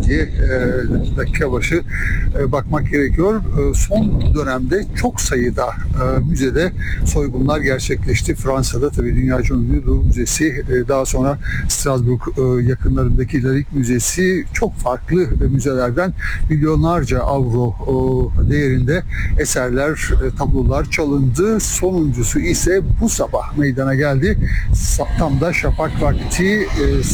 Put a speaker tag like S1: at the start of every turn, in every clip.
S1: diye dakika başı bakmak gerekiyor. Son dönemde çok sayıda müzede soygunlar gerçekleşti. Fransa'da tabii dünyaca ünlü Louvre Müzesi, daha sonra Strasbourg yakınlarındaki Laik Müzesi, çok farklı müzelerden milyonlarca avro değerinde eserler, tablolar çalındı. Sonuncusu ise bu sabah meydana geldi. Tam da şafak vakti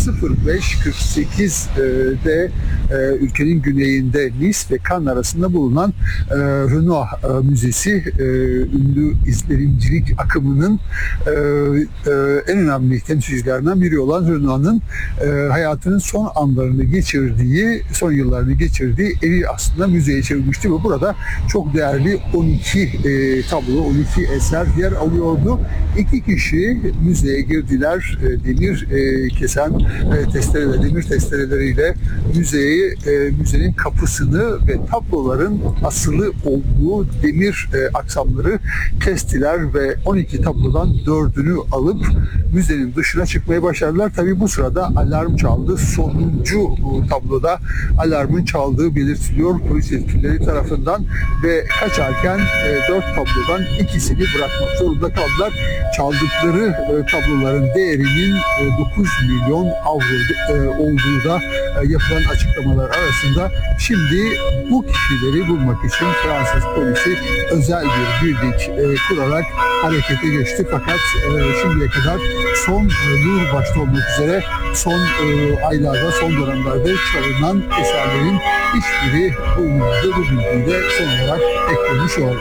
S1: 05.48'de ülkenin güneyinde Nice ve Cannes arasında bulunan Renoir Müzesi, ünlü izlenimcilik akımının en önemli temsilcilerinden biri olan Renoir'ın hayatının son anlarını geçirdiği, son yıllarını geçirdiği evi aslında müzeye çevirmişti ve burada çok değerli 12 tablo, 12 eser yer alıyordu. 2 kişi müzeye girdiler. Demir kesen demir testereleriyle müzenin kapısını ve tabloların asılı olduğu demir aksamları kestiler ve 12 tablodan 4'ünü alıp müzenin dışına çıkmaya başladılar. Tabii bu sırada alarm çaldı. Sonuncu tabloda alarmın çaldığı belirtiliyor polis yetkilileri tarafından ve kaçarken 4 tablodan 2'sini bırakmak zorunda kaldılar. Çaldıkları tabloların değerinin 9 milyon avro olduğu da yapılan açıklamalar arasında. Şimdi bu kişileri bulmak için Fransız polisi özel bir birlik kurarak harekete geçti. Fakat şimdiye kadar son Louvre başta olmak üzere son aylarda, son dönemlerde çalınan eserlerin hiçbiri bulunmadı. Bu bilgiyi de son olarak eklemiş olalım.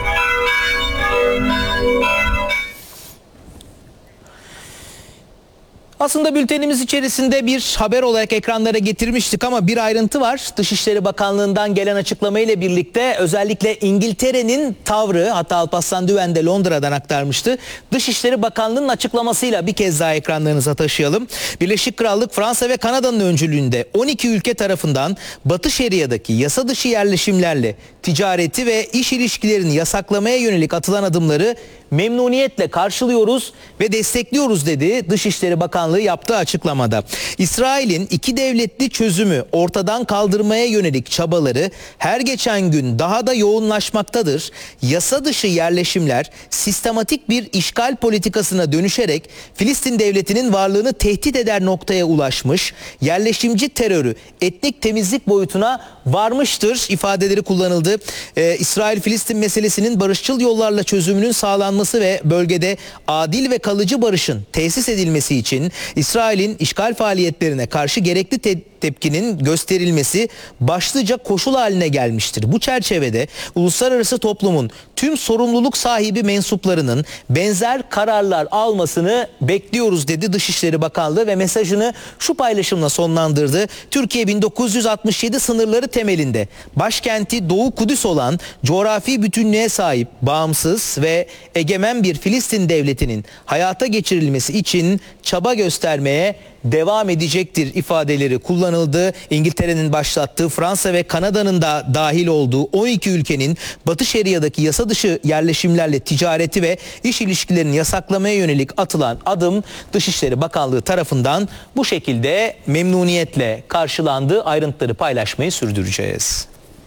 S2: Aslında bültenimiz içerisinde bir haber olarak ekranlara getirmiştik ama bir ayrıntı var. Dışişleri Bakanlığı'ndan gelen açıklama ile birlikte özellikle İngiltere'nin tavrı, hatta Alparslan Düven de Londra'dan aktarmıştı. Dışişleri Bakanlığı'nın açıklamasıyla bir kez daha ekranlarınıza taşıyalım. Birleşik Krallık, Fransa ve Kanada'nın öncülüğünde 12 ülke tarafından Batı Şeria'daki yasa dışı yerleşimlerle ticareti ve iş ilişkilerini yasaklamaya yönelik atılan adımları memnuniyetle karşılıyoruz ve destekliyoruz dedi Dışişleri Bakanlığı yaptığı açıklamada. İsrail'in 2 devletli çözümü ortadan kaldırmaya yönelik çabaları her geçen gün daha da yoğunlaşmaktadır. Yasa dışı yerleşimler sistematik bir işgal politikasına dönüşerek Filistin devletinin varlığını tehdit eder noktaya ulaşmış, yerleşimci terörü etnik temizlik boyutuna varmıştır ifadeleri kullanıldı. İsrail-Filistin meselesinin barışçıl yollarla çözümünün sağlanması ve bölgede adil ve kalıcı barışın tesis edilmesi için İsrail'in işgal faaliyetlerine karşı gerekli tepkinin gösterilmesi başlıca koşul haline gelmiştir. Bu çerçevede uluslararası toplumun tüm sorumluluk sahibi mensuplarının benzer kararlar almasını bekliyoruz dedi Dışişleri Bakanlığı ve mesajını şu paylaşımla sonlandırdı. Türkiye 1967 sınırları temelinde başkenti Doğu Kudüs olan coğrafi bütünlüğe sahip, bağımsız ve egemen bir Filistin devletinin hayata geçirilmesi için çaba göstermeye devam edecektir ifadeleri kullanıldı. İngiltere'nin başlattığı, Fransa ve Kanada'nın da dahil olduğu 12 ülkenin Batı Şeria'daki yasa dışı yerleşimlerle ticareti ve iş ilişkilerini yasaklamaya yönelik atılan adım Dışişleri Bakanlığı tarafından bu şekilde memnuniyetle karşılandı. Ayrıntıları paylaşmayı sürdüreceğiz.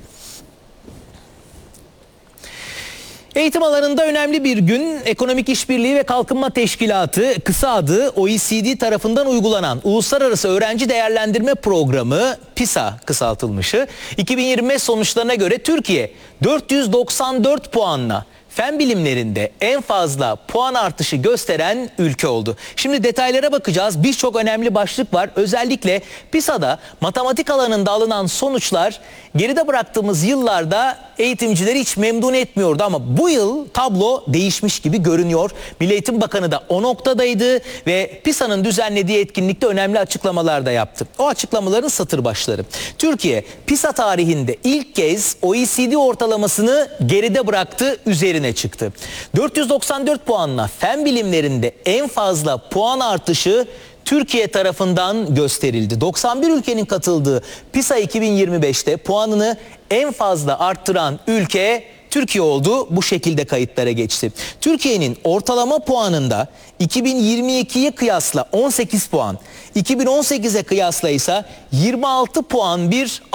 S2: Eğitim alanında önemli bir gün. Ekonomik İşbirliği ve Kalkınma Teşkilatı, kısa adı OECD tarafından uygulanan Uluslararası Öğrenci Değerlendirme Programı, PISA kısaltılmışı, 2025 sonuçlarına göre Türkiye 494 puanla fen bilimlerinde en fazla puan artışı gösteren ülke oldu. Şimdi detaylara bakacağız. Birçok önemli başlık var. Özellikle PISA'da matematik alanında alınan sonuçlar geride bıraktığımız yıllarda eğitimcileri hiç memnun etmiyordu ama bu yıl tablo değişmiş gibi görünüyor. Milli Eğitim Bakanı da o noktadaydı ve PISA'nın düzenlediği etkinlikte önemli açıklamalar da yaptı. O açıklamaların satır başları. Türkiye PISA tarihinde ilk kez OECD ortalamasını geride bıraktı, üzerine çıktı. 494 puanla fen bilimlerinde en fazla puan artışı Türkiye tarafından gösterildi. 91 ülkenin katıldığı PISA 2025'te puanını en fazla arttıran ülke Türkiye oldu, bu şekilde kayıtlara geçti. Türkiye'nin ortalama puanında 2022'ye kıyasla 18 puan, 2018'e kıyasla ise 26 puan bir